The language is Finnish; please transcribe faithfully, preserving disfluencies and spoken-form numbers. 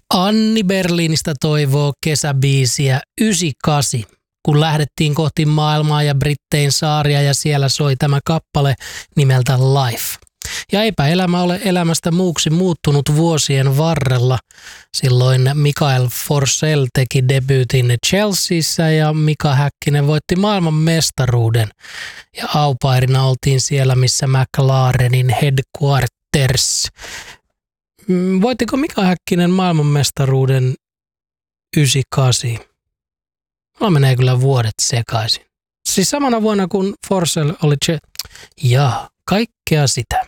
Anni Berliinistä toivoo kesäbiisiä yhdeksänkymmentäkahdeksan, kun lähdettiin kohti maailmaa ja Brittein saaria ja siellä soi tämä kappale nimeltä Life. Ja eipä elämä ole elämästä muuksi muuttunut vuosien varrella. Silloin Mikael Forsell teki debyytin Chelseassa ja Mika Häkkinen voitti maailman mestaruuden. Ja aupairina oltiin siellä, missä McLarenin headquarters. Voittiko Mika Häkkinen maailmanmestaruuden yhdeksänkymmentäkahdeksan? Mulla menee kyllä vuodet sekaisin. Siis samana vuonna kun Forsell oli... Che- ja kaikkea sitä.